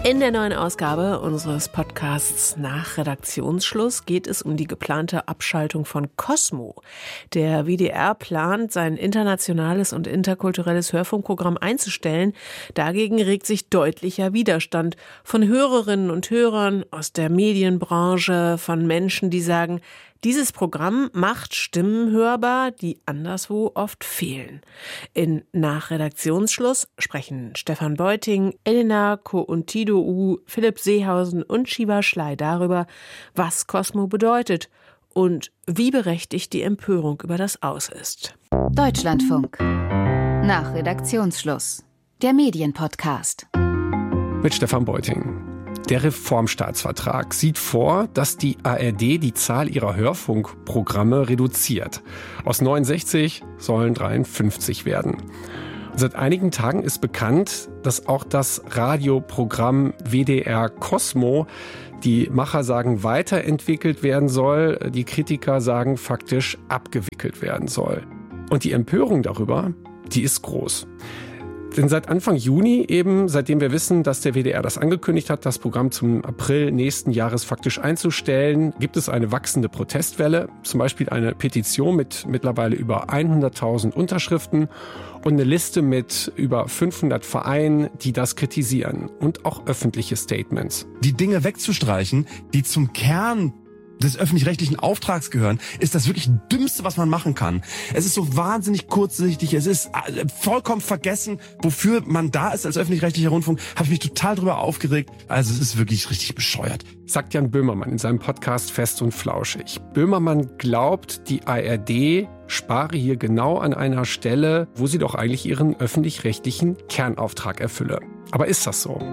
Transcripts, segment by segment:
In der neuen Ausgabe unseres Podcasts nach Redaktionsschluss geht es um die geplante Abschaltung von Cosmo. Der WDR plant, sein internationales und interkulturelles Hörfunkprogramm einzustellen. Dagegen regt sich deutlicher Widerstand von Hörerinnen und Hörern aus der Medienbranche, von Menschen, die sagen, dieses Programm macht Stimmen hörbar, die anderswo oft fehlen. In Nach Redaktionsschluss sprechen Stefan Beuting, Elena Ko-Untido'ou, Philipp Seehausen und Shiva Schley darüber, was Cosmo bedeutet und wie berechtigt die Empörung über das Aus ist. Deutschlandfunk. Nach Redaktionsschluss. Der Medienpodcast. Mit Stefan Beuting. Der Reformstaatsvertrag sieht vor, dass die ARD die Zahl ihrer Hörfunkprogramme reduziert. Aus 69 sollen 53 werden. Seit einigen Tagen ist bekannt, dass auch das Radioprogramm WDR Cosmo, die Macher sagen, weiterentwickelt werden soll, die Kritiker sagen, faktisch abgewickelt werden soll. Und die Empörung darüber, die ist groß. Denn seit Anfang Juni eben, seitdem wir wissen, dass der WDR das angekündigt hat, das Programm zum April nächsten Jahres faktisch einzustellen, gibt es eine wachsende Protestwelle, zum Beispiel eine Petition mit mittlerweile über 100.000 Unterschriften und eine Liste mit über 500 Vereinen, die das kritisieren und auch öffentliche Statements. Die Dinge wegzustreichen, die zum Kern des öffentlich-rechtlichen Auftrags gehören, ist das wirklich Dümmste, was man machen kann. Es ist so wahnsinnig kurzsichtig, es ist vollkommen vergessen, wofür man da ist als öffentlich-rechtlicher Rundfunk. Habe ich mich total drüber aufgeregt. Also es ist wirklich richtig bescheuert. Sagt Jan Böhmermann in seinem Podcast Fest und Flauschig. Böhmermann glaubt, die ARD spare hier genau an einer Stelle, wo sie doch eigentlich ihren öffentlich-rechtlichen Kernauftrag erfülle. Aber ist das so?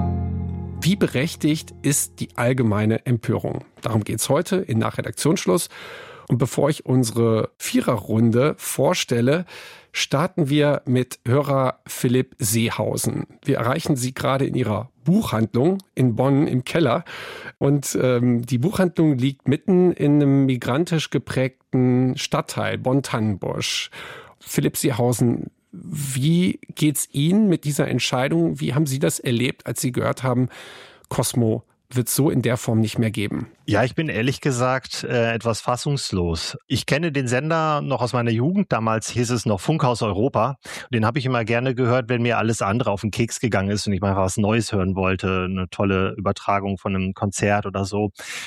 Wie berechtigt ist die allgemeine Empörung? Darum geht's heute in Nach Redaktionsschluss. Und bevor ich unsere Viererrunde vorstelle, starten wir mit Hörer Philipp Seehausen. Wir erreichen Sie gerade in Ihrer Buchhandlung in Bonn im Keller. Und die Buchhandlung liegt mitten in einem migrantisch geprägten Stadtteil, Bonn-Tannenbusch. Philipp Seehausen, wie geht's Ihnen mit dieser Entscheidung? Wie haben Sie das erlebt, als Sie gehört haben, Cosmo wird es so in der Form nicht mehr geben? Ja, ich bin ehrlich gesagt etwas fassungslos. Ich kenne den Sender noch aus meiner Jugend. Damals hieß es noch Funkhaus Europa. Den habe ich immer gerne gehört, wenn mir alles andere auf den Keks gegangen ist und ich mal was Neues hören wollte. Eine tolle Übertragung von einem Konzert oder so.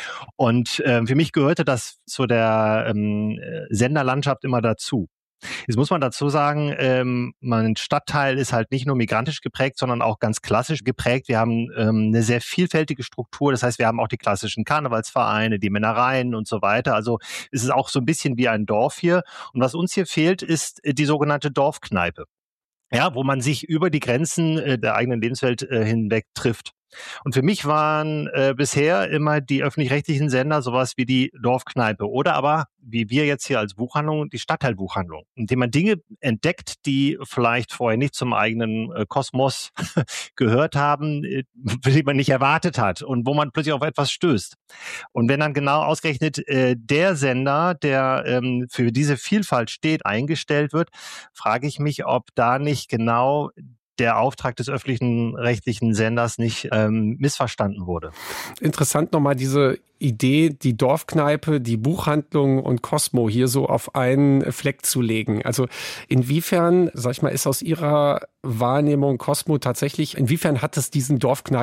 Und für mich gehörte das zu der Senderlandschaft immer dazu. Jetzt muss man dazu sagen, mein Stadtteil ist halt nicht nur migrantisch geprägt, sondern auch ganz klassisch geprägt. Wir haben eine sehr vielfältige Struktur. Das heißt, wir haben auch die klassischen Karnevalsvereine, die Männereien und so weiter. Also es ist auch so ein bisschen wie ein Dorf hier. Und was uns hier fehlt, ist die sogenannte Dorfkneipe. Ja, wo man sich über die Grenzen der eigenen Lebenswelt hinweg trifft. Und für mich waren bisher immer die öffentlich-rechtlichen Sender sowas wie die Dorfkneipe oder aber, wie wir jetzt hier als Buchhandlung, die Stadtteilbuchhandlung, indem man Dinge entdeckt, die vielleicht vorher nicht zum eigenen Kosmos gehört haben, die man nicht erwartet hat und wo man plötzlich auf etwas stößt. Und wenn dann genau ausgerechnet der Sender, der für diese Vielfalt steht, eingestellt wird, frage ich mich, ob da nicht genau der Auftrag des öffentlichen rechtlichen Senders nicht missverstanden wurde. Interessant nochmal diese Idee, die Dorfkneipe, die Buchhandlung und Cosmo hier so auf einen Fleck zu legen. Also inwiefern, sag ich mal, ist aus Ihrer Wahrnehmung Cosmo tatsächlich, inwiefern hat es diesen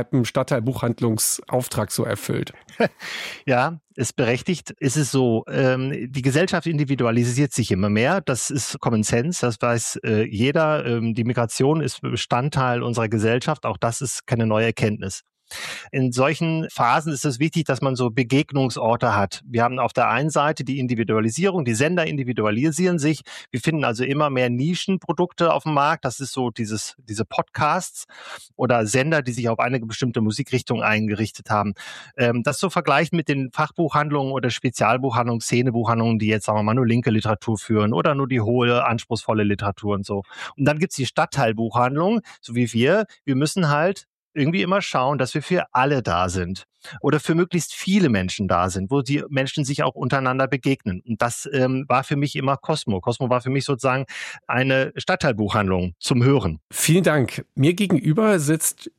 Dorfkneipen-Stadtteil-Buchhandlungsauftrag so erfüllt? Ja, ist berechtigt. Ist es so, die Gesellschaft individualisiert sich immer mehr. Das ist Common Sense, das weiß jeder. Die Migration ist Bestandteil unserer Gesellschaft. Auch das ist keine neue Erkenntnis. In solchen Phasen ist es wichtig, dass man so Begegnungsorte hat. Wir haben auf der einen Seite die Individualisierung, die Sender individualisieren sich. Wir finden also immer mehr Nischenprodukte auf dem Markt. Das ist so diese Podcasts oder Sender, die sich auf eine bestimmte Musikrichtung eingerichtet haben. Das zu vergleichen mit den Fachbuchhandlungen oder Spezialbuchhandlungen, Szenebuchhandlungen, die jetzt, sagen wir mal, nur linke Literatur führen oder nur die hohe, anspruchsvolle Literatur und so. Und dann gibt's die Stadtteilbuchhandlung, so wie wir. Wir müssen halt irgendwie immer schauen, dass wir für alle da sind oder für möglichst viele Menschen da sind, wo die Menschen sich auch untereinander begegnen. Und das war für mich immer Cosmo. Cosmo war für mich sozusagen eine Stadtteilbuchhandlung zum Hören. Vielen Dank. Mir gegenüber sitzt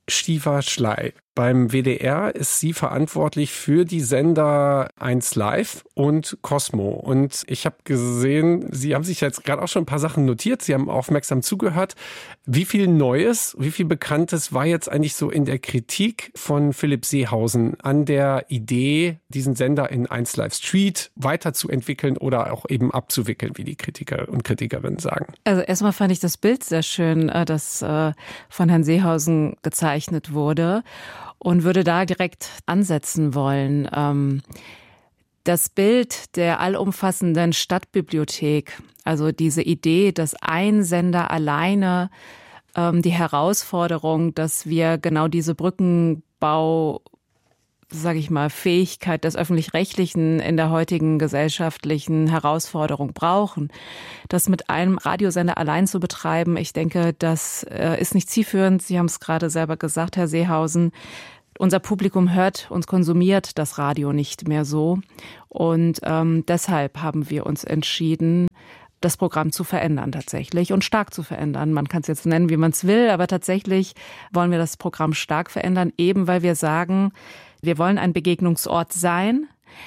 Shiva Schley. Beim WDR ist sie verantwortlich für die Sender 1 Live und Cosmo. Und ich habe gesehen, Sie haben sich jetzt gerade auch schon ein paar Sachen notiert. Sie haben aufmerksam zugehört. Wie viel Neues, wie viel Bekanntes war jetzt eigentlich so in der Kritik von Philipp Seehausen an der Idee, diesen Sender in 1 Live Street weiterzuentwickeln oder auch eben abzuwickeln, wie die Kritiker und Kritikerinnen sagen? Also erstmal fand ich das Bild sehr schön, das von Herrn Seehausen gezeichnet wurde. Und würde da direkt ansetzen wollen. Das Bild der allumfassenden Stadtbibliothek, also diese Idee, dass ein Sender alleine die Herausforderung, dass wir genau diese Brückenbau, sage ich mal, Fähigkeit des Öffentlich-Rechtlichen in der heutigen gesellschaftlichen Herausforderung brauchen. Das mit einem Radiosender allein zu betreiben, ich denke, das ist nicht zielführend. Sie haben es gerade selber gesagt, Herr Seehausen. Unser Publikum hört und konsumiert das Radio nicht mehr so. Und deshalb haben wir uns entschieden, das Programm zu verändern tatsächlich und stark zu verändern. Man kann es jetzt nennen, wie man es will, aber tatsächlich wollen wir das Programm stark verändern, eben weil wir sagen, wir wollen ein Begegnungsort sein,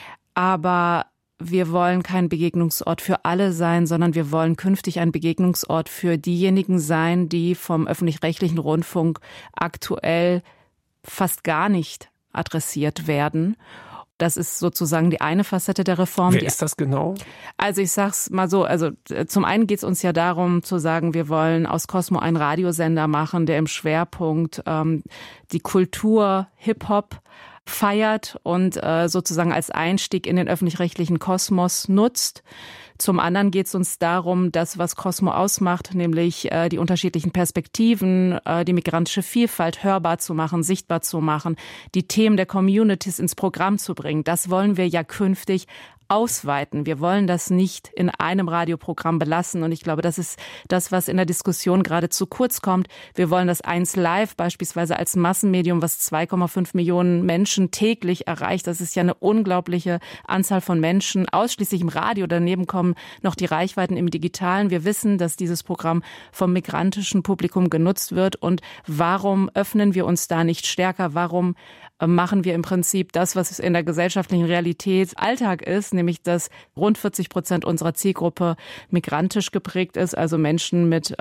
aber wir wollen kein Begegnungsort für alle sein, sondern wir wollen künftig ein Begegnungsort für diejenigen sein, die vom öffentlich-rechtlichen Rundfunk aktuell fast gar nicht adressiert werden. Das ist sozusagen die eine Facette der Reform. Wer ist das genau? Also ich sag's mal so, zum einen geht's uns ja darum zu sagen, wir wollen aus Cosmo einen Radiosender machen, der im Schwerpunkt die Kultur Hip-Hop feiert und sozusagen als Einstieg in den öffentlich-rechtlichen Kosmos nutzt. Zum anderen geht es uns darum, das, was Cosmo ausmacht, nämlich die unterschiedlichen Perspektiven, die migrantische Vielfalt hörbar zu machen, sichtbar zu machen, die Themen der Communities ins Programm zu bringen. Das wollen wir ja künftig ausweiten. Wir wollen das nicht in einem Radioprogramm belassen. Und ich glaube, das ist das, was in der Diskussion gerade zu kurz kommt. Wir wollen das 1 Live beispielsweise als Massenmedium, was 2,5 Millionen Menschen täglich erreicht. Das ist ja eine unglaubliche Anzahl von Menschen, ausschließlich im Radio. Daneben kommen noch die Reichweiten im Digitalen. Wir wissen, dass dieses Programm vom migrantischen Publikum genutzt wird. Und warum öffnen wir uns da nicht stärker? Warum machen wir im Prinzip das, was in der gesellschaftlichen Realität Alltag ist, nämlich dass rund 40% unserer Zielgruppe migrantisch geprägt ist, also Menschen mit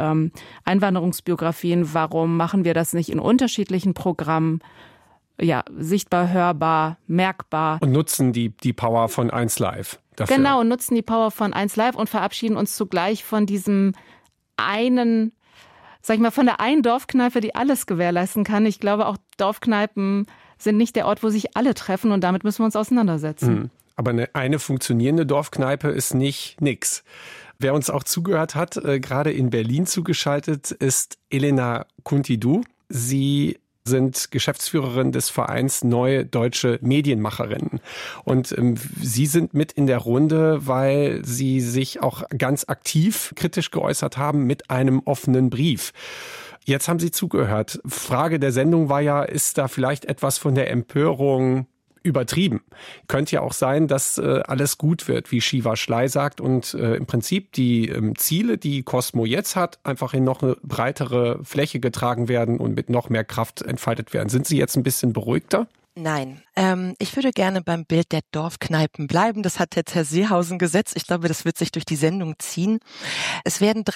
Einwanderungsbiografien. Warum machen wir das nicht in unterschiedlichen Programmen? Ja, sichtbar, hörbar, merkbar. Und nutzen die Power von 1 Live dafür. Genau, nutzen die Power von 1 Live und verabschieden uns zugleich von diesem einen, sag ich mal, von der einen Dorfkneipe, die alles gewährleisten kann. Ich glaube, auch Dorfkneipen sind nicht der Ort, wo sich alle treffen und damit müssen wir uns auseinandersetzen. Aber eine funktionierende Dorfkneipe ist nicht nix. Wer uns auch zugehört hat, gerade in Berlin zugeschaltet, ist Elena Kuntidu. Sie sind Geschäftsführerin des Vereins Neue Deutsche Medienmacherinnen. Und Sie sind mit in der Runde, weil Sie sich auch ganz aktiv kritisch geäußert haben mit einem offenen Brief. Jetzt haben Sie zugehört. Frage der Sendung war ja, ist da vielleicht etwas von der Empörung übertrieben? Könnte ja auch sein, dass alles gut wird, wie Shiva Schley sagt und im Prinzip die Ziele, die Cosmo jetzt hat, einfach in noch eine breitere Fläche getragen werden und mit noch mehr Kraft entfaltet werden. Sind Sie jetzt ein bisschen beruhigter? Nein, ich würde gerne beim Bild der Dorfkneipen bleiben. Das hat jetzt Herr Seehausen gesetzt. Ich glaube, das wird sich durch die Sendung ziehen. Es werden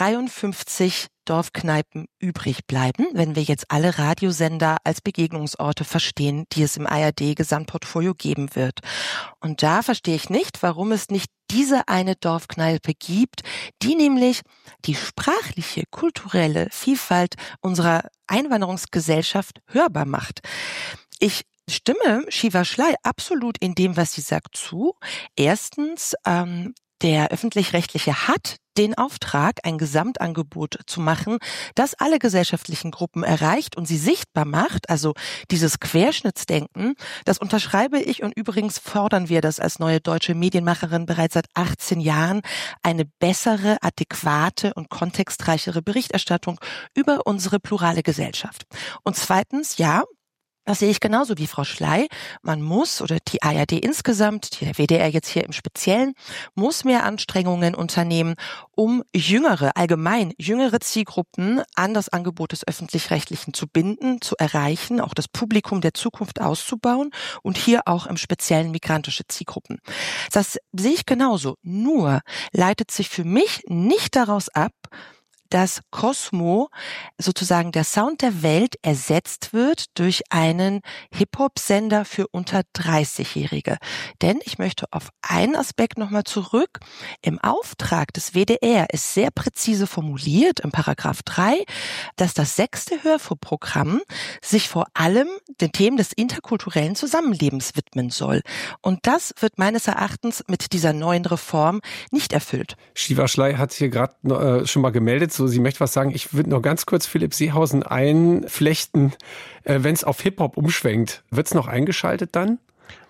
53 Dorfkneipen übrig bleiben, wenn wir jetzt alle Radiosender als Begegnungsorte verstehen, die es im ARD-Gesamtportfolio geben wird. Und da verstehe ich nicht, warum es nicht diese eine Dorfkneipe gibt, die nämlich die sprachliche, kulturelle Vielfalt unserer Einwanderungsgesellschaft hörbar macht. Ich stimme Shiva Schley absolut in dem, was sie sagt, zu. Erstens, der Öffentlich-Rechtliche hat den Auftrag, ein Gesamtangebot zu machen, das alle gesellschaftlichen Gruppen erreicht und sie sichtbar macht, also dieses Querschnittsdenken, das unterschreibe ich und übrigens fordern wir das als Neue Deutsche Medienmacherin bereits seit 18 Jahren, eine bessere, adäquate und kontextreichere Berichterstattung über unsere plurale Gesellschaft. Und zweitens, ja, Das sehe ich genauso wie Frau Schley. Man muss, oder die ARD insgesamt, der WDR jetzt hier im Speziellen, muss mehr Anstrengungen unternehmen, um allgemein jüngere Zielgruppen an das Angebot des Öffentlich-Rechtlichen zu binden, zu erreichen, auch das Publikum der Zukunft auszubauen und hier auch im Speziellen migrantische Zielgruppen. Das sehe ich genauso. Nur leitet sich für mich nicht daraus ab, dass Cosmo, sozusagen der Sound der Welt, ersetzt wird durch einen Hip-Hop-Sender für unter 30-Jährige. Denn ich möchte auf einen Aspekt nochmal zurück. Im Auftrag des WDR ist sehr präzise formuliert, im Paragraph 3, dass das 6. Hörfunkprogramm sich vor allem den Themen des interkulturellen Zusammenlebens widmen soll. Und das wird meines Erachtens mit dieser neuen Reform nicht erfüllt. Shiva Schley hat hier gerade schon mal gemeldet, so sie möchte was sagen. Ich würde noch ganz kurz Philipp Seehausen einflechten. Wenn es auf Hip-Hop umschwenkt, wird es noch eingeschaltet dann?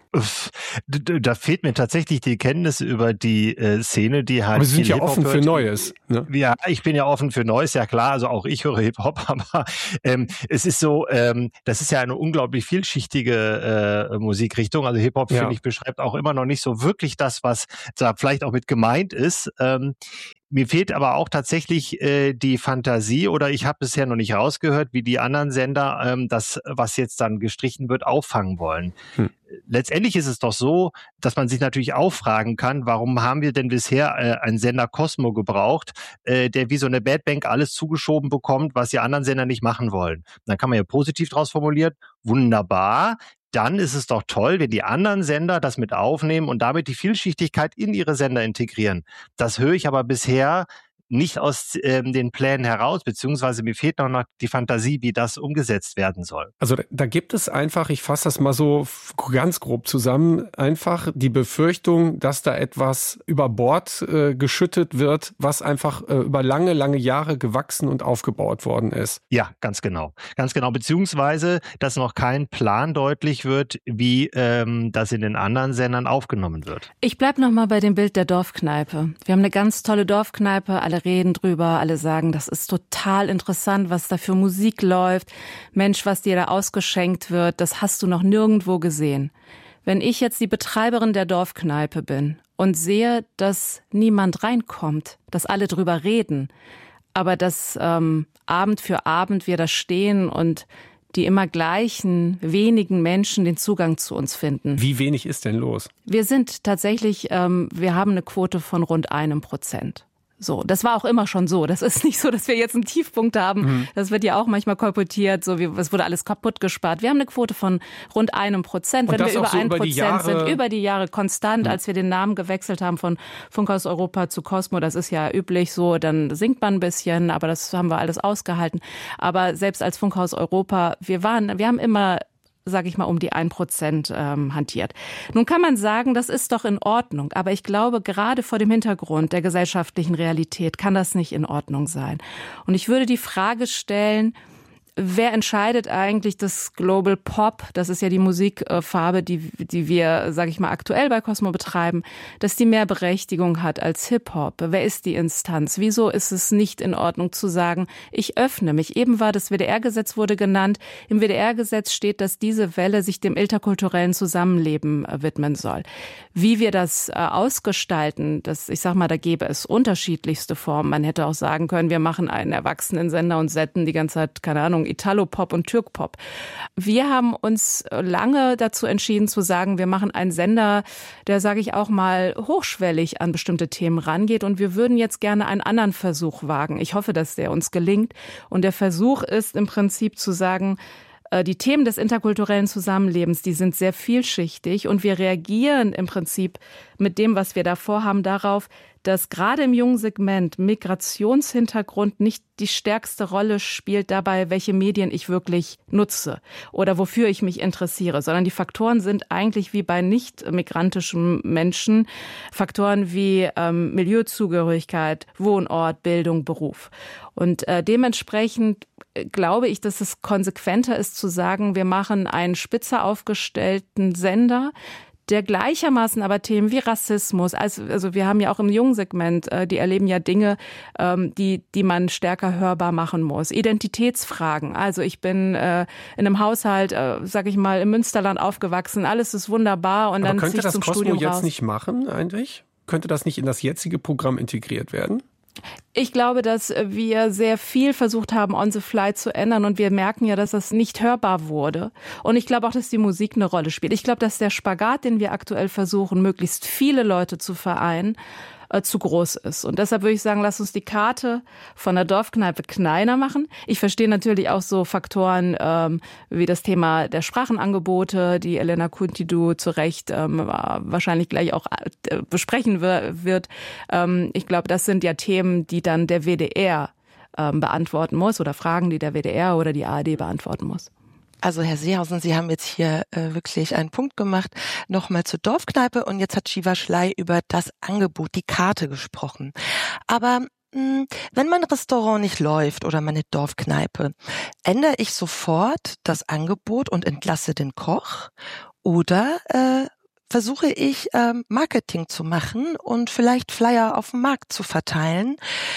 Da fehlt mir tatsächlich die Kenntnis über die Szene, die halt. Aber Sie sind ja offen für Neues. Ne? Ja, ich bin ja offen für Neues, ja klar. Also auch ich höre Hip-Hop, aber es ist so, das ist ja eine unglaublich vielschichtige Musikrichtung. Also Hip-Hop, finde ich, beschreibt auch immer noch nicht so wirklich das, was da vielleicht auch mit gemeint ist. Mir fehlt aber auch tatsächlich die Fantasie, oder ich habe bisher noch nicht rausgehört, wie die anderen Sender das, was jetzt dann gestrichen wird, auffangen wollen. Letztendlich ist es doch so, dass man sich natürlich auch fragen kann, warum haben wir denn bisher einen Sender Cosmo gebraucht, der wie so eine Bad Bank alles zugeschoben bekommt, was die anderen Sender nicht machen wollen. Dann kann man ja positiv draus formulieren, wunderbar. Dann ist es doch toll, wenn die anderen Sender das mit aufnehmen und damit die Vielschichtigkeit in ihre Sender integrieren. Das höre ich aber bisher nicht aus den Plänen heraus, beziehungsweise mir fehlt noch die Fantasie, wie das umgesetzt werden soll. Also da gibt es einfach, ich fasse das mal so ganz grob zusammen, einfach die Befürchtung, dass da etwas über Bord geschüttet wird, was einfach über lange, lange Jahre gewachsen und aufgebaut worden ist. Ja, ganz genau. Ganz genau, beziehungsweise, dass noch kein Plan deutlich wird, wie das in den anderen Sendern aufgenommen wird. Ich bleib noch mal bei dem Bild der Dorfkneipe. Wir haben eine ganz tolle Dorfkneipe, alle reden drüber, alle sagen, das ist total interessant, was da für Musik läuft. Mensch, was dir da ausgeschenkt wird, das hast du noch nirgendwo gesehen. Wenn ich jetzt die Betreiberin der Dorfkneipe bin und sehe, dass niemand reinkommt, dass alle drüber reden, aber dass Abend für Abend wir da stehen und die immer gleichen wenigen Menschen den Zugang zu uns finden. Wie wenig ist denn los? Wir sind tatsächlich, wir haben eine Quote von rund 1%. So, das war auch immer schon so. Das ist nicht so, dass wir jetzt einen Tiefpunkt haben. Das wird ja auch manchmal kolportiert, so wie es wurde alles kaputt gespart. Wir haben eine Quote von rund 1%. Wenn wir über 1% sind, über die Jahre konstant, als wir den Namen gewechselt haben von Funkhaus Europa zu Cosmo, das ist ja üblich so, dann sinkt man ein bisschen, aber das haben wir alles ausgehalten. Aber selbst als Funkhaus Europa, wir haben immer, sage ich mal, um die 1% hantiert. Nun kann man sagen, das ist doch in Ordnung, aber ich glaube, gerade vor dem Hintergrund der gesellschaftlichen Realität kann das nicht in Ordnung sein. Und ich würde die Frage stellen, wer entscheidet eigentlich, dass Global Pop, das ist ja die Musikfarbe, die wir, sage ich mal, aktuell bei Cosmo betreiben, dass die mehr Berechtigung hat als Hip-Hop? Wer ist die Instanz? Wieso ist es nicht in Ordnung zu sagen, ich öffne mich? Eben war das WDR-Gesetz wurde genannt. Im WDR-Gesetz steht, dass diese Welle sich dem interkulturellen Zusammenleben widmen soll. Wie wir das ausgestalten, ich sag mal, da gäbe es unterschiedlichste Formen. Man hätte auch sagen können, wir machen einen Erwachsenensender und setzen die ganze Zeit, keine Ahnung, Italo-Pop und Türk-Pop. Wir haben uns lange dazu entschieden zu sagen, wir machen einen Sender, der, sage ich auch mal, hochschwellig an bestimmte Themen rangeht, und wir würden jetzt gerne einen anderen Versuch wagen. Ich hoffe, dass der uns gelingt, und der Versuch ist im Prinzip zu sagen, die Themen des interkulturellen Zusammenlebens, die sind sehr vielschichtig, und wir reagieren im Prinzip mit dem, was wir da vorhaben, darauf, dass gerade im jungen Segment Migrationshintergrund nicht die stärkste Rolle spielt dabei, welche Medien ich wirklich nutze oder wofür ich mich interessiere, sondern die Faktoren sind eigentlich wie bei nicht migrantischen Menschen Faktoren wie Milieuzugehörigkeit, Wohnort, Bildung, Beruf. Und dementsprechend glaube ich, dass es konsequenter ist zu sagen, wir machen einen spitzer aufgestellten Sender, der gleichermaßen aber Themen wie Rassismus, also wir haben ja auch im jungen Segment, die erleben ja Dinge, die man stärker hörbar machen muss. Identitätsfragen, also ich bin in einem Haushalt, sag ich mal, im Münsterland aufgewachsen, alles ist wunderbar und aber dann ziehe ich zum Studium raus. Könnte das Cosmo jetzt nicht machen eigentlich? Könnte das nicht in das jetzige Programm integriert werden? Ich glaube, dass wir sehr viel versucht haben, on the fly zu ändern und wir merken ja, dass das nicht hörbar wurde. Und ich glaube auch, dass die Musik eine Rolle spielt. Ich glaube, dass der Spagat, den wir aktuell versuchen, möglichst viele Leute zu vereinen, zu groß ist. Und deshalb würde ich sagen, lass uns die Karte von der Dorfkneipe kleiner machen. Ich verstehe natürlich auch so Faktoren wie das Thema der Sprachenangebote, die Elena Kuntidu zu Recht wahrscheinlich gleich auch besprechen wird. Ich glaube, das sind ja Themen, die dann der WDR beantworten muss oder Fragen, die der WDR oder die ARD beantworten muss. Also Herr Seehausen, Sie haben jetzt hier wirklich einen Punkt gemacht. Nochmal zur Dorfkneipe und jetzt hat Shiva Schley über das Angebot, die Karte gesprochen. Aber wenn mein Restaurant nicht läuft oder meine Dorfkneipe, ändere ich sofort das Angebot und entlasse den Koch oder versuche ich Marketing zu machen und vielleicht Flyer auf dem Markt zu verteilen.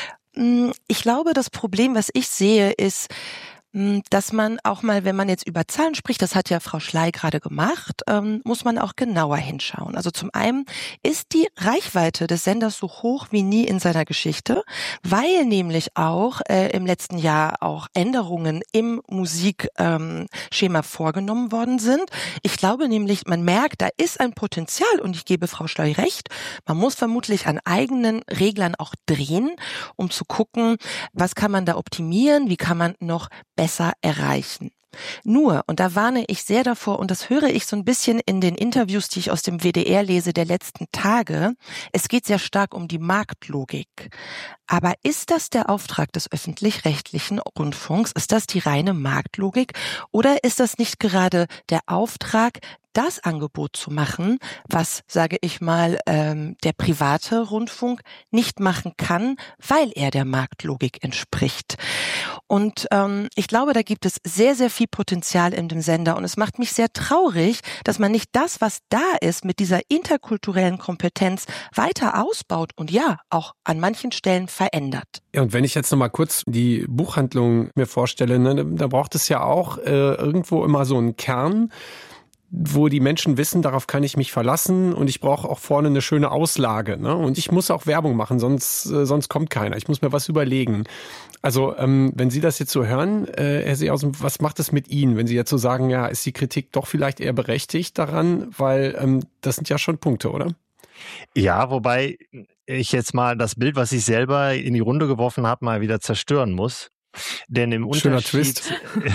Ich glaube, das Problem, was ich sehe, ist, dass man auch mal, wenn man jetzt über Zahlen spricht, das hat ja Frau Schley gerade gemacht, muss man auch genauer hinschauen. Also zum einen ist die Reichweite des Senders so hoch wie nie in seiner Geschichte, weil nämlich auch im letzten Jahr auch Änderungen im Musikschema vorgenommen worden sind. Ich glaube nämlich, man merkt, da ist ein Potenzial und ich gebe Frau Schley recht, man muss vermutlich an eigenen Reglern auch drehen, um zu gucken, was kann man da optimieren, wie kann man noch besser erreichen. Nur, und da warne ich sehr davor, und das höre ich so ein bisschen in den Interviews, die ich aus dem WDR lese der letzten Tage, es geht sehr stark um die Marktlogik. Aber ist das der Auftrag des öffentlich-rechtlichen Rundfunks? Ist das die reine Marktlogik? Oder ist das nicht gerade der Auftrag, das Angebot zu machen, was, sage ich mal, der private Rundfunk nicht machen kann, weil er der Marktlogik entspricht? Und ich glaube, da gibt es sehr, sehr viel Potenzial in dem Sender. Und es macht mich sehr traurig, dass man nicht das, was da ist, mit dieser interkulturellen Kompetenz weiter ausbaut und ja, auch an manchen Stellen verändert. Ja, und wenn ich jetzt noch mal kurz die Buchhandlung mir vorstelle, ne, da braucht es ja auch irgendwo immer so einen Kern, wo die Menschen wissen, darauf kann ich mich verlassen und ich brauche auch vorne eine schöne Auslage. Ne? Und ich muss auch Werbung machen, sonst kommt keiner. Ich muss mir was überlegen. Also wenn Sie das jetzt so hören, Herr Seehausen, was macht es mit Ihnen, wenn Sie jetzt so sagen, ja, ist die Kritik doch vielleicht eher berechtigt daran? Weil das sind ja schon Punkte, oder? Ja, wobei ich jetzt mal das Bild, was ich selber in die Runde geworfen habe, mal wieder zerstören muss. Denn im Unterschied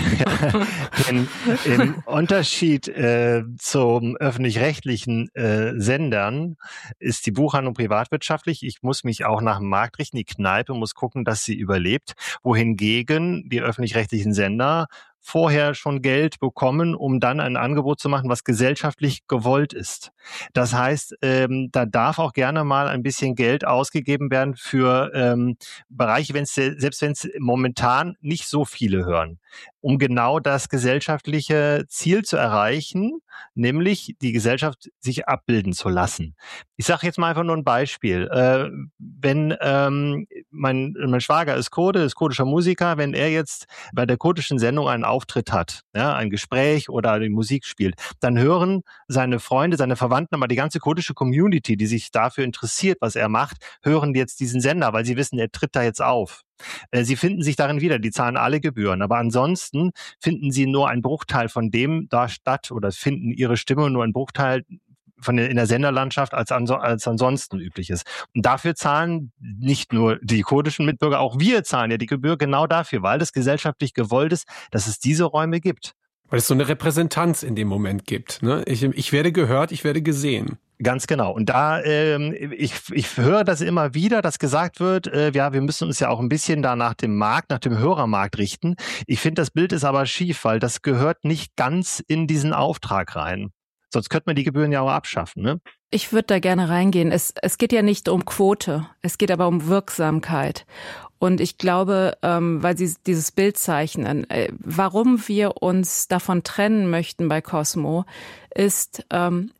zum öffentlich-rechtlichen Sendern ist die Buchhandlung privatwirtschaftlich. Ich muss mich auch nach dem Markt richten. Die Kneipe muss gucken, dass sie überlebt. Wohingegen die öffentlich-rechtlichen Sender vorher schon Geld bekommen, um dann ein Angebot zu machen, was gesellschaftlich gewollt ist. Das heißt, da darf auch gerne mal ein bisschen Geld ausgegeben werden für Bereiche, selbst wenn es momentan nicht so viele hören, um genau das gesellschaftliche Ziel zu erreichen, nämlich die Gesellschaft sich abbilden zu lassen. Ich sage jetzt mal einfach nur ein Beispiel. Wenn mein Schwager ist Kurde, ist kurdischer Musiker, wenn er jetzt bei der kurdischen Sendung einen Auftritt hat, ja, ein Gespräch oder die Musik spielt, dann hören seine Freunde, seine Verwandten, aber die ganze kurdische Community, die sich dafür interessiert, was er macht, hören jetzt diesen Sender, weil sie wissen, er tritt da jetzt auf. Sie finden sich darin wieder, die zahlen alle Gebühren, aber ansonsten finden sie nur einen Bruchteil von dem da statt oder finden ihre Stimme nur einen Bruchteil in der Senderlandschaft als ansonsten üblich ist. Und dafür zahlen nicht nur die kurdischen Mitbürger, auch wir zahlen ja die Gebühr genau dafür, weil es gesellschaftlich gewollt ist, dass es diese Räume gibt. Weil es so eine Repräsentanz in dem Moment gibt. Ne? Ich werde gehört, ich werde gesehen. Ganz genau. Und da, ich höre das immer wieder, dass gesagt wird, ja, wir müssen uns ja auch ein bisschen da nach dem Markt, nach dem Hörermarkt richten. Ich finde, das Bild ist aber schief, weil das gehört nicht ganz in diesen Auftrag rein. Sonst könnte man die Gebühren ja auch abschaffen, ne? Ich würde da gerne reingehen. Es geht ja nicht um Quote, es geht aber um Wirksamkeit. Und ich glaube, weil Sie dieses Bild zeichnen, warum wir uns davon trennen möchten bei Cosmo, ist,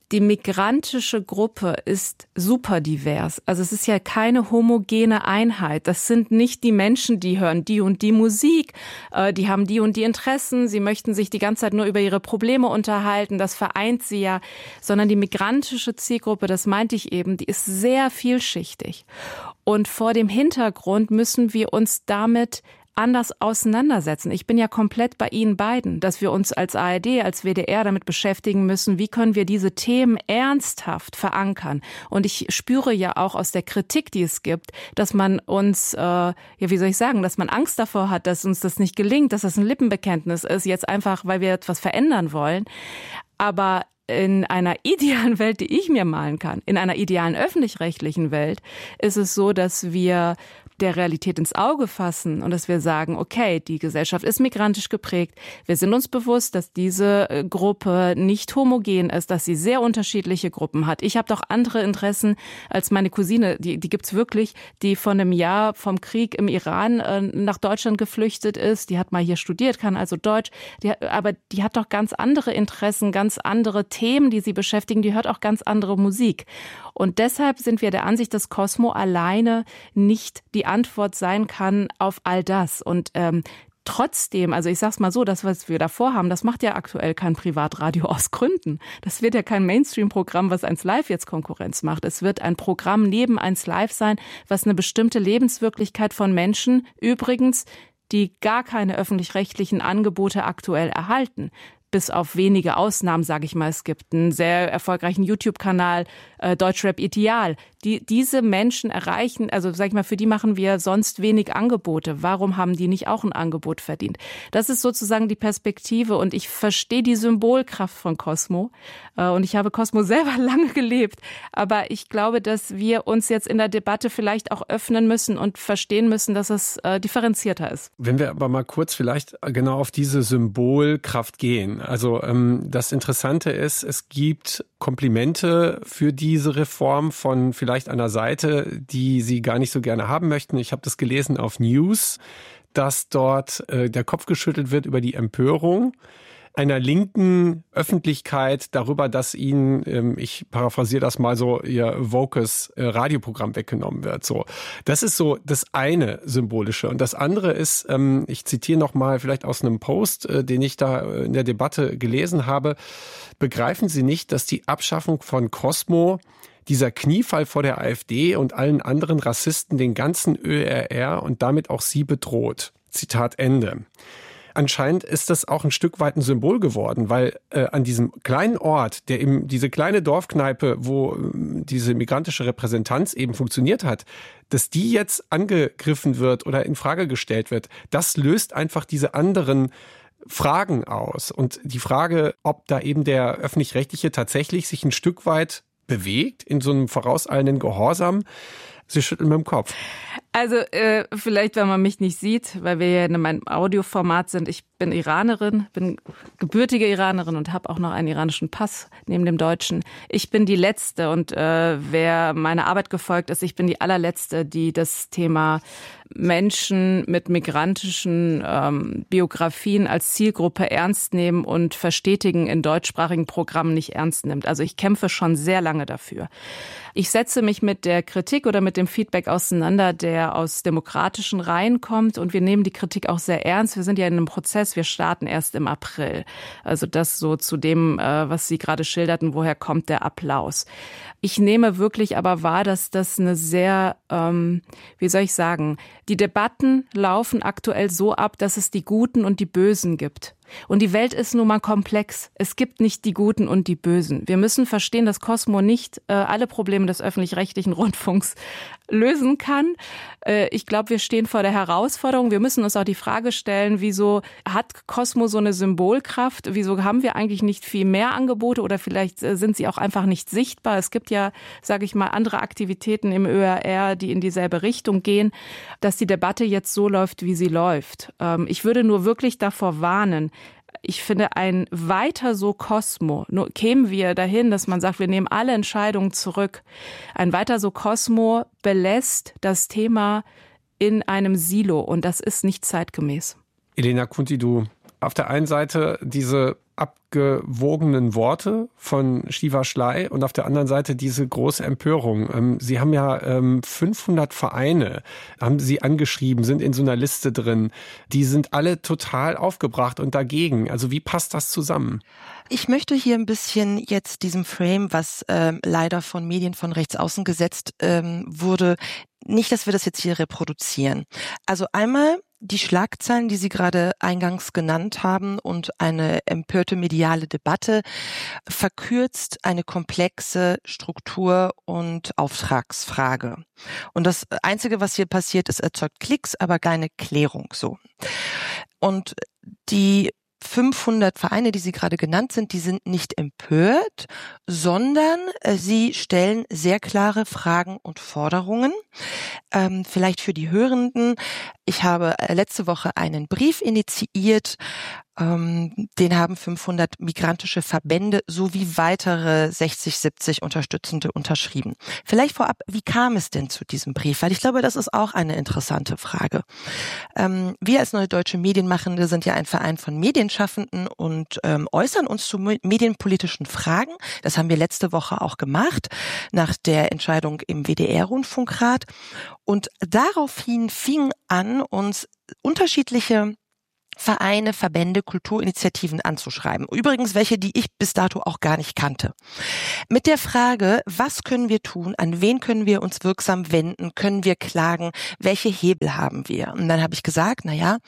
Die migrantische Gruppe ist super divers. Also es ist ja keine homogene Einheit. Das sind nicht die Menschen, die hören die und die Musik, die haben die und die Interessen, sie möchten sich die ganze Zeit nur über ihre Probleme unterhalten, das vereint sie ja, sondern die migrantische Zielgruppe, das meinte ich eben, die ist sehr vielschichtig. Und vor dem Hintergrund müssen wir uns damit anders auseinandersetzen. Ich bin ja komplett bei Ihnen beiden, dass wir uns als ARD, als WDR damit beschäftigen müssen, wie können wir diese Themen ernsthaft verankern. Und ich spüre ja auch aus der Kritik, die es gibt, dass man uns, dass man Angst davor hat, dass uns das nicht gelingt, dass das ein Lippenbekenntnis ist, jetzt einfach, weil wir etwas verändern wollen. Aber in einer idealen Welt, die ich mir malen kann, in einer idealen öffentlich-rechtlichen Welt, ist es so, dass wir der Realität ins Auge fassen und dass wir sagen, okay, die Gesellschaft ist migrantisch geprägt. Wir sind uns bewusst, dass diese Gruppe nicht homogen ist, dass sie sehr unterschiedliche Gruppen hat. Ich habe doch andere Interessen als meine Cousine, die gibt's wirklich, die von einem Jahr vom Krieg im Iran nach Deutschland geflüchtet ist. Die hat mal hier studiert, kann also Deutsch. Aber die hat doch ganz andere Interessen, ganz andere Themen, die sie beschäftigen. Die hört auch ganz andere Musik. Und deshalb sind wir der Ansicht, dass Cosmo alleine nicht die Antwort sein kann auf all das. Und trotzdem, also ich sag's mal so, das, was wir davor haben, das macht ja aktuell kein Privatradio aus Gründen. Das wird ja kein Mainstream-Programm, was 1Live jetzt Konkurrenz macht. Es wird ein Programm neben 1Live sein, was eine bestimmte Lebenswirklichkeit von Menschen, übrigens, die gar keine öffentlich-rechtlichen Angebote aktuell erhalten. Bis auf wenige Ausnahmen, sage ich mal. Es gibt einen sehr erfolgreichen YouTube-Kanal, Deutschrap Ideal. Diese Menschen erreichen, also sag ich mal, für die machen wir sonst wenig Angebote. Warum haben die nicht auch ein Angebot verdient? Das ist sozusagen die Perspektive und ich verstehe die Symbolkraft von Cosmo. Und ich habe Cosmo selber lange gelebt. Aber ich glaube, dass wir uns jetzt in der Debatte vielleicht auch öffnen müssen und verstehen müssen, dass es differenzierter ist. Wenn wir aber mal kurz vielleicht genau auf diese Symbolkraft gehen. Also das Interessante ist, es gibt Komplimente für diese Reform von vielleicht einer Seite, die Sie gar nicht so gerne haben möchten. Ich habe das gelesen auf News, dass dort der Kopf geschüttelt wird über die Empörung einer linken Öffentlichkeit darüber, dass ihnen, ich paraphrasiere das mal so, ihr wokes Radioprogramm weggenommen wird. So, das ist so das eine Symbolische. Und das andere ist, ich zitiere noch mal vielleicht aus einem Post, den ich da in der Debatte gelesen habe. Begreifen Sie nicht, dass die Abschaffung von Cosmo, dieser Kniefall vor der AfD und allen anderen Rassisten den ganzen ÖRR und damit auch Sie bedroht? Zitat Ende. Anscheinend ist das auch ein Stück weit ein Symbol geworden, weil an diesem kleinen Ort, der eben diese kleine Dorfkneipe, wo diese migrantische Repräsentanz eben funktioniert hat, dass die jetzt angegriffen wird oder in Frage gestellt wird, das löst einfach diese anderen Fragen aus. Und die Frage, ob da eben der Öffentlich-Rechtliche tatsächlich sich ein Stück weit bewegt in so einem vorauseilenden Gehorsam, Sie schütteln mit dem Kopf. Also vielleicht, wenn man mich nicht sieht, weil wir ja in meinem Audioformat sind. Ich bin Iranerin, bin gebürtige Iranerin und habe auch noch einen iranischen Pass neben dem deutschen. Ich bin die Letzte und wer meiner Arbeit gefolgt ist, ich bin die allerletzte, die das Thema Menschen mit migrantischen Biografien als Zielgruppe ernst nehmen und verstetigen in deutschsprachigen Programmen nicht ernst nimmt. Also ich kämpfe schon sehr lange dafür. Ich setze mich mit der Kritik oder mit dem Feedback auseinander, der aus demokratischen Reihen kommt. Und wir nehmen die Kritik auch sehr ernst. Wir sind ja in einem Prozess, wir starten erst im April. Also das so zu dem, was Sie gerade schilderten, woher kommt der Applaus. Ich nehme wirklich aber wahr, dass das eine sehr, die Debatten laufen aktuell so ab, dass es die Guten und die Bösen gibt. Und die Welt ist nun mal komplex. Es gibt nicht die Guten und die Bösen. Wir müssen verstehen, dass Cosmo nicht alle Probleme des öffentlich-rechtlichen Rundfunks lösen kann. Ich glaube, wir stehen vor der Herausforderung. Wir müssen uns auch die Frage stellen, wieso hat Cosmo so eine Symbolkraft? Wieso haben wir eigentlich nicht viel mehr Angebote oder vielleicht sind sie auch einfach nicht sichtbar? Es gibt ja, sage ich mal, andere Aktivitäten im ÖRR, die in dieselbe Richtung gehen, dass die Debatte jetzt so läuft, wie sie läuft. Ich würde nur wirklich davor warnen, ich finde, ein weiter so Cosmo, nur kämen wir dahin, dass man sagt, wir nehmen alle Entscheidungen zurück. Ein weiter so Cosmo belässt das Thema in einem Silo und das ist nicht zeitgemäß. Elena Khunti, du auf der einen Seite diese abgewogenen Worte von Shiva Schley und auf der anderen Seite diese große Empörung. Sie haben ja 500 Vereine, haben Sie angeschrieben, sind in so einer Liste drin. Die sind alle total aufgebracht und dagegen. Also wie passt das zusammen? Ich möchte hier ein bisschen jetzt diesem Frame, was leider von Medien von rechts außen gesetzt wurde, nicht, dass wir das jetzt hier reproduzieren. Also einmal die Schlagzeilen, die Sie gerade eingangs genannt haben und eine empörte mediale Debatte verkürzt eine komplexe Struktur- und Auftragsfrage. Und das Einzige, was hier passiert, ist, erzeugt Klicks, aber keine Klärung so. Und die 500 Vereine, die Sie gerade genannt sind, die sind nicht empört, sondern sie stellen sehr klare Fragen und Forderungen. Vielleicht für die Hörenden. Ich habe letzte Woche einen Brief initiiert, den haben 500 migrantische Verbände sowie weitere 60, 70 Unterstützende unterschrieben. Vielleicht vorab, wie kam es denn zu diesem Brief? Weil ich glaube, das ist auch eine interessante Frage. Wir als Neue Deutsche Medienmachende sind ja ein Verein von Medienschaffenden und äußern uns zu medienpolitischen Fragen. Das haben wir letzte Woche auch gemacht, nach der Entscheidung im WDR-Rundfunkrat. Und daraufhin fing an, uns unterschiedliche Vereine, Verbände, Kulturinitiativen anzuschreiben. Übrigens welche, die ich bis dato auch gar nicht kannte. Mit der Frage, was können wir tun, an wen können wir uns wirksam wenden, können wir klagen, welche Hebel haben wir? Und dann habe ich gesagt,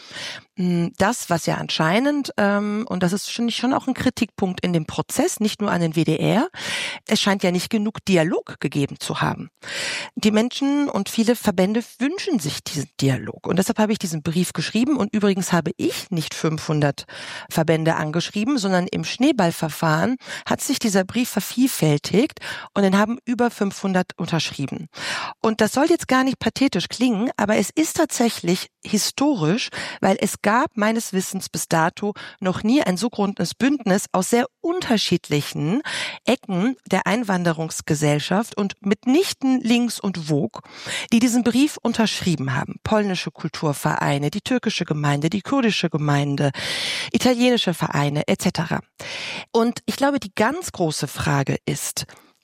das, was ja anscheinend, und das ist schon auch ein Kritikpunkt in dem Prozess, nicht nur an den WDR, es scheint ja nicht genug Dialog gegeben zu haben. Die Menschen und viele Verbände wünschen sich diesen Dialog. Und deshalb habe ich diesen Brief geschrieben. Und übrigens habe ich nicht 500 Verbände angeschrieben, sondern im Schneeballverfahren hat sich dieser Brief vervielfältigt und den haben über 500 unterschrieben. Und das soll jetzt gar nicht pathetisch klingen, aber es ist tatsächlich historisch, weil es gab meines Wissens bis dato noch nie ein so großes Bündnis aus sehr unterschiedlichen Ecken der Einwanderungsgesellschaft und mitnichten links und Vogue, die diesen Brief unterschrieben haben. Polnische Kulturvereine, die türkische Gemeinde, die kurdische Gemeinde, italienische Vereine etc. Und ich glaube, die ganz große Frage ist,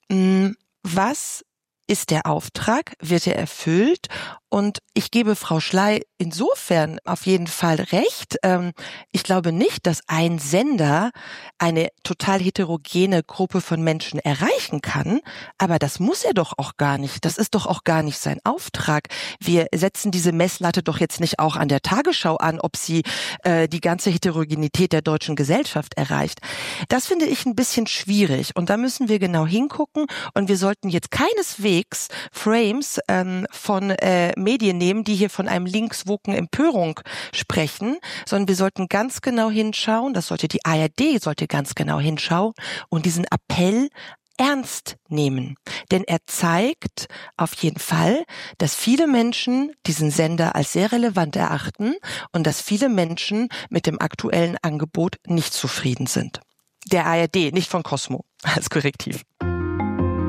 was ist der Auftrag? Wird er erfüllt? Und ich gebe Frau Schley insofern auf jeden Fall recht. Ich glaube nicht, dass ein Sender eine total heterogene Gruppe von Menschen erreichen kann. Aber das muss er doch auch gar nicht. Das ist doch auch gar nicht sein Auftrag. Wir setzen diese Messlatte doch jetzt nicht auch an der Tagesschau an, ob sie die ganze Heterogenität der deutschen Gesellschaft erreicht. Das finde ich ein bisschen schwierig. Und da müssen wir genau hingucken. Und wir sollten jetzt keineswegs Frames von Medien nehmen, die hier von einem linkswoken Empörung sprechen, sondern wir sollten ganz genau hinschauen, das sollte die ARD, sollte ganz genau hinschauen und diesen Appell ernst nehmen. Denn er zeigt auf jeden Fall, dass viele Menschen diesen Sender als sehr relevant erachten und dass viele Menschen mit dem aktuellen Angebot nicht zufrieden sind. Der ARD, nicht von Cosmo, als Korrektiv.